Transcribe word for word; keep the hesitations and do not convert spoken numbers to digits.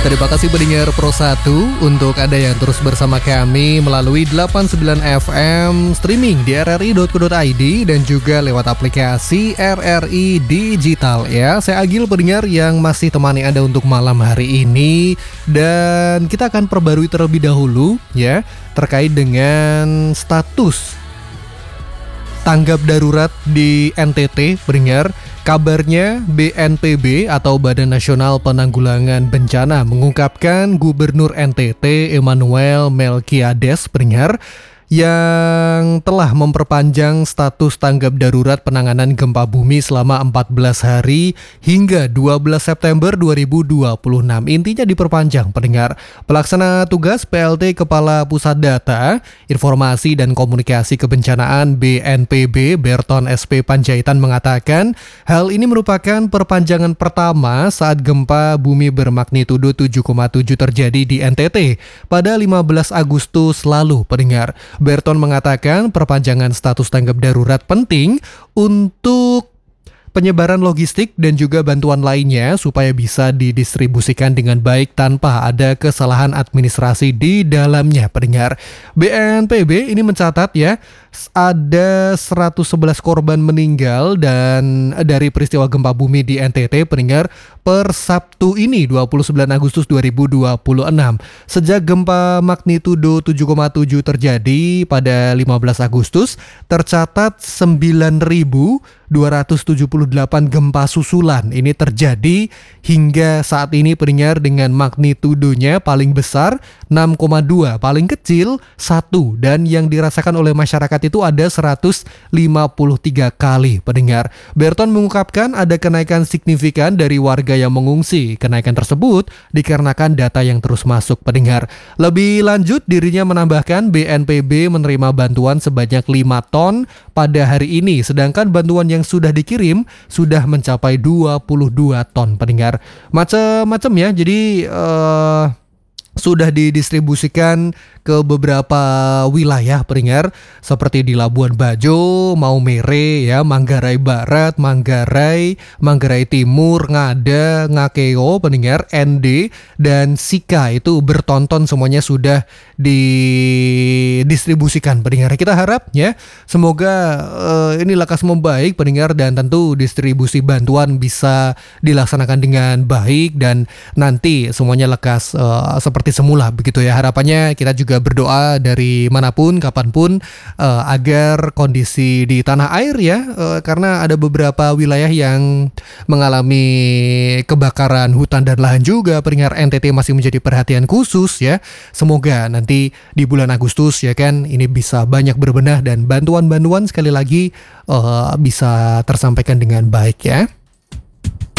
Terima kasih pendengar Pro satu untuk Anda yang terus bersama kami melalui delapan puluh sembilan F M streaming di r r i dot co dot i d dan juga lewat aplikasi R R I Digital ya. Saya Agil pendengar yang masih temani Anda untuk malam hari ini, dan kita akan perbarui terlebih dahulu ya terkait dengan status tanggap darurat di N T T pendengar. Kabarnya B N P B atau Badan Nasional Penanggulangan Bencana mengungkapkan Gubernur N T T Emmanuel Melkiades pendengar yang telah memperpanjang status tanggap darurat penanganan gempa bumi selama empat belas hari hingga dua belas September dua ribu dua puluh enam. Intinya diperpanjang pendengar. Pelaksana tugas P L T Kepala Pusat Data, Informasi dan Komunikasi Kebencanaan B N P B Berton S P Panjaitan mengatakan hal ini merupakan perpanjangan pertama saat gempa bumi bermagnitudo tujuh koma tujuh terjadi di N T T pada lima belas Agustus lalu pendengar. Berton mengatakan perpanjangan status tanggap darurat penting untuk penyebaran logistik dan juga bantuan lainnya supaya bisa didistribusikan dengan baik tanpa ada kesalahan administrasi di dalamnya pendengar. B N P B ini mencatat ya ada seratus sebelas korban meninggal dan dari peristiwa gempa bumi di N T T pendengar per Sabtu ini dua puluh sembilan Agustus dua ribu dua puluh enam. Sejak gempa magnitudo tujuh koma tujuh terjadi pada lima belas Agustus, tercatat sembilan ribu dua ratus tujuh puluh delapan gempa susulan ini terjadi hingga saat ini pendengar dengan magnitudonya paling besar enam koma dua, paling kecil satu, dan yang dirasakan oleh masyarakat itu ada seratus lima puluh tiga kali pendengar. Berton mengungkapkan ada kenaikan signifikan dari warga yang mengungsi. Kenaikan tersebut dikarenakan data yang terus masuk pendengar. Lebih lanjut dirinya menambahkan B N P B menerima bantuan sebanyak lima ton pada hari ini, sedangkan bantuan yang sudah dikirim sudah mencapai dua puluh dua ton pendengar. Macam-macam ya, jadi uh, sudah didistribusikan ke beberapa wilayah pendengar seperti di Labuan Bajo, Maumere ya, Manggarai Barat, Manggarai, Manggarai Timur, Ngada, Ngakeo pendengar, N D dan Sika itu bertonton semuanya sudah didistribusikan pendengar. Kita harap ya semoga uh, ini lekas membaik pendengar, dan tentu distribusi bantuan bisa dilaksanakan dengan baik dan nanti semuanya lekas uh, seperti semula begitu ya. Harapannya kita juga berdoa dari manapun, kapanpun uh, agar kondisi di tanah air ya, uh, karena ada beberapa wilayah yang mengalami kebakaran hutan dan lahan juga pendengar. N T T masih menjadi perhatian khusus ya. Semoga nanti di bulan Agustus ya kan ini bisa banyak berbenah dan bantuan-bantuan sekali lagi uh, bisa tersampaikan dengan baik ya.